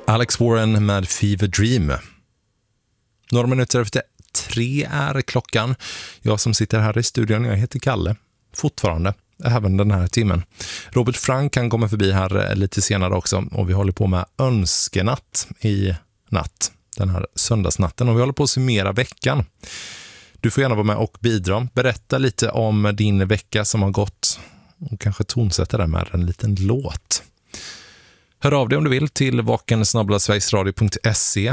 Alex Warren med Fever Dream. Några minuter efter 3 är klockan. Jag som sitter här i studion, jag heter Kalle. Fortfarande, även den här timmen. Robert Frank kan komma förbi här lite senare också. Och vi håller på med önskenatt i natt. Den här söndagsnatten. Och vi håller på att summera veckan. Du får gärna vara med och bidra. Berätta lite om din vecka som har gått. Och kanske tonsätta det med en liten låt. Hör av dig om du vill till vakensnabblasverigesradio.se